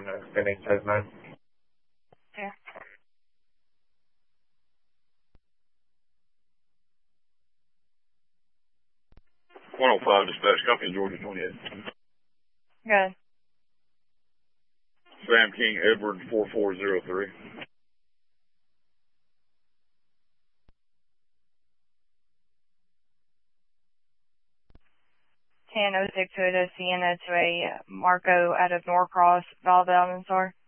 Phoenix has 9. Okay. 105 dispatch, copy Georgia 28. Good. Sam King, Edward 4403. Toyota Sienna to a Marco out of Norcross, Val Valensar.